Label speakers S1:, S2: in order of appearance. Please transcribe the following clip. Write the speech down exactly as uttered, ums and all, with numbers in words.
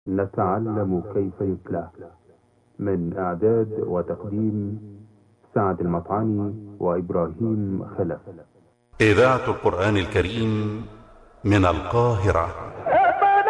S1: نتعلم كيف يتلى. من إعداد وتقديم سعد المطعني وإبراهيم خلف.
S2: إذاعة القرآن الكريم من القاهرة.